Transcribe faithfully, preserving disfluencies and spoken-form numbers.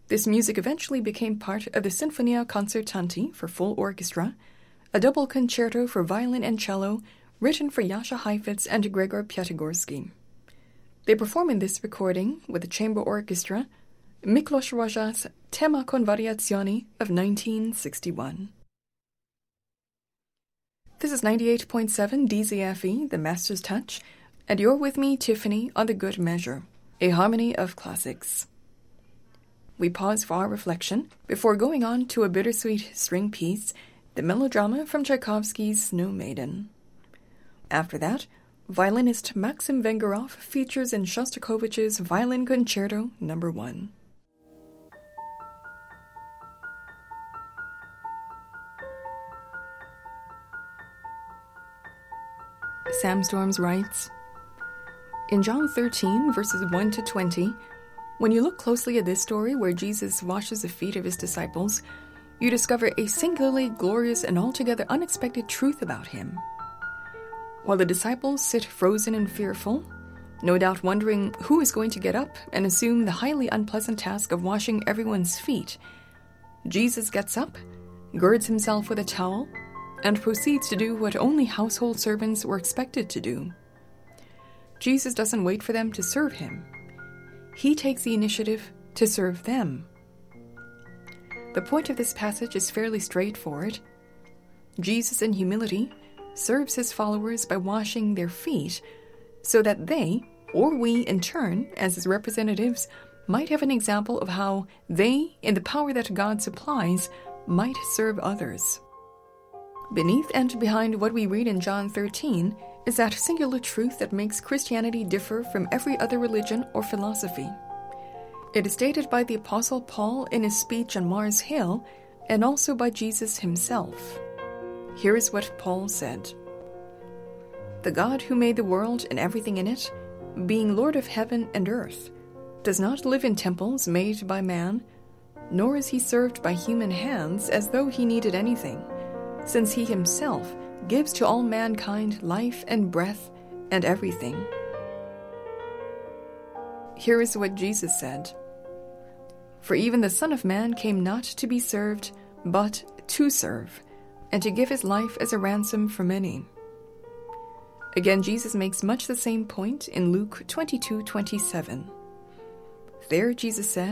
This music eventually became part of the Sinfonia Concertante for full orchestra, a double concerto for violin and cello written for Jascha Heifetz and Gregor Piatigorsky. They perform in this recording with the chamber orchestra Miklos Rozsa's Tema con Variazioni of nineteen sixty-one. This is ninety-eight point seven D Z F E, The Master's Touch, and you're with me, Tiffany, on The Good Measure, a harmony of classics. We pause for our reflection before going on to a bittersweet string piece, the melodrama from Tchaikovsky's Snow Maiden. After that, violinist Maxim Vengerov features in Shostakovich's Violin Concerto Number one. Sam Storms writes, in John thirteen, verses one to twenty, when you look closely at this story where Jesus washes the feet of his disciples, you discover a singularly glorious and altogether unexpected truth about him. While the disciples sit frozen and fearful, no doubt wondering who is going to get up and assume the highly unpleasant task of washing everyone's feet, Jesus gets up, girds himself with a towel, and proceeds to do what only household servants were expected to do. Jesus doesn't wait for them to serve him. He takes the initiative to serve them. The point of this passage is fairly straightforward. Jesus, in humility, serves his followers by washing their feet so that they, or we in turn, as his representatives, might have an example of how they, in the power that God supplies, might serve others. Beneath and behind what we read in John thirteen is that singular truth that makes Christianity differ from every other religion or philosophy. It is stated by the Apostle Paul in his speech on Mars Hill, and also by Jesus himself. Here is what Paul said. The God who made the world and everything in it, being Lord of heaven and earth, does not live in temples made by man, nor is he served by human hands as though he needed anything, since he himself gives to all mankind life and breath and everything. Here is what Jesus said. For even the Son of Man came not to be served, but to serve, and to give his life as a ransom for many. Again, Jesus makes much the same point in Luke twenty-two twenty-seven. There Jesus said,